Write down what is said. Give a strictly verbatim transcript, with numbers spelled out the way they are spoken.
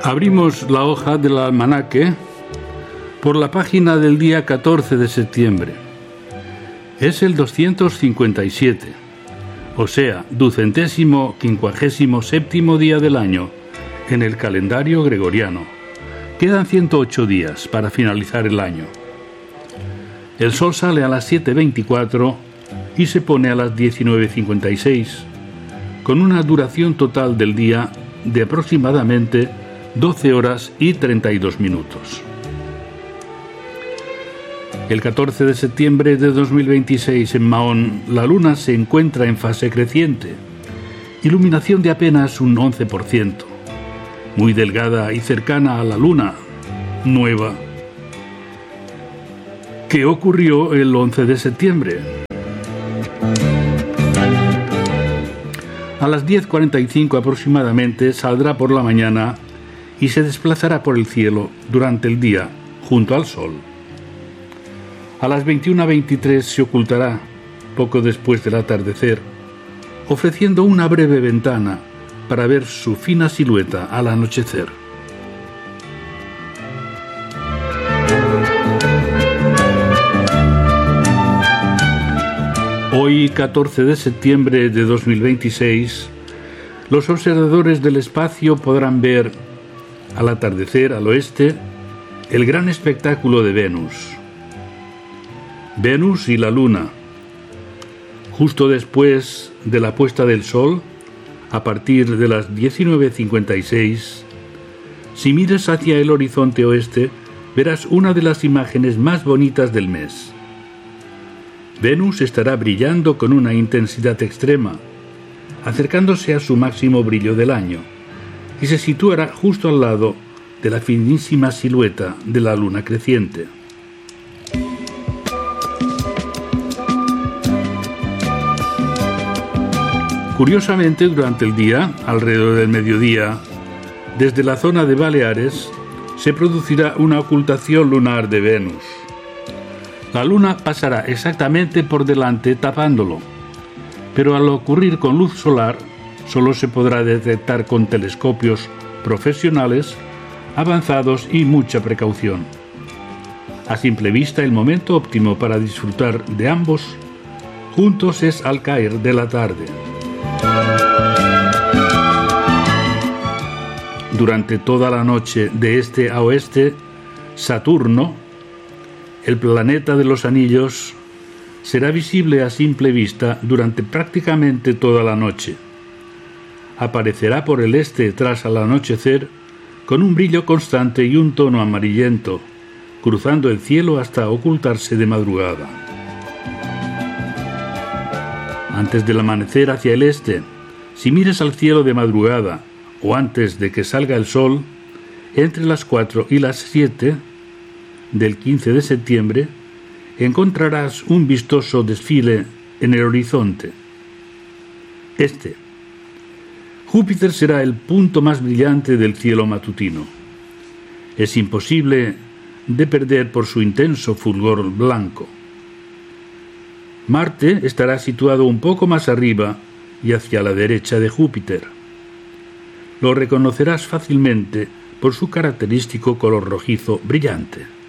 Abrimos la hoja del almanaque por la página del día catorce de septiembre. Es el doscientos cincuenta y siete, o sea, ducentésimo quincuagésimo séptimo día del año en el calendario gregoriano. Quedan ciento ocho días para finalizar el año. El sol sale a las siete veinticuatro y se pone a las diecinueve cincuenta y seis, con una duración total del día de aproximadamente doce horas y treinta y dos minutos. El catorce de septiembre de dos mil veintiséis en Mahón, la luna se encuentra en fase creciente, iluminación de apenas un once por ciento, muy delgada y cercana a la luna nueva. ¿Qué ocurrió el once de septiembre? A las diez cuarenta y cinco aproximadamente saldrá por la mañana y se desplazará por el cielo durante el día junto al sol. A las veintiuna veintitrés se ocultará poco después del atardecer, ofreciendo una breve ventana para ver su fina silueta al anochecer. Hoy, catorce de septiembre de dos mil veintiséis, los observadores del espacio podrán ver al atardecer al oeste el gran espectáculo de Venus. Venus y la Luna. Justo después de la puesta del sol, a partir de las diecinueve cincuenta y seis, si miras hacia el horizonte oeste, verás una de las imágenes más bonitas del mes. Venus estará brillando con una intensidad extrema, acercándose a su máximo brillo del año, y se situará justo al lado de la finísima silueta de la luna creciente. Curiosamente, durante el día, alrededor del mediodía, desde la zona de Baleares, se producirá una ocultación lunar de Venus. La luna pasará exactamente por delante tapándolo, pero al ocurrir con luz solar, solo se podrá detectar con telescopios profesionales, avanzados y mucha precaución. A simple vista, el momento óptimo para disfrutar de ambos juntos es al caer de la tarde. Durante toda la noche, de este a oeste, Saturno, el planeta de los anillos, será visible a simple vista durante prácticamente toda la noche. Aparecerá por el este tras al anochecer con un brillo constante y un tono amarillento, cruzando el cielo hasta ocultarse de madrugada. Antes del amanecer hacia el este, si miras al cielo de madrugada o antes de que salga el sol, entre las cuatro y las siete del quince de septiembre, encontrarás un vistoso desfile en el horizonte. Este. Júpiter será el punto más brillante del cielo matutino. Es imposible de perder por su intenso fulgor blanco. Marte estará situado un poco más arriba y hacia la derecha de Júpiter. Lo reconocerás fácilmente por su característico color rojizo brillante.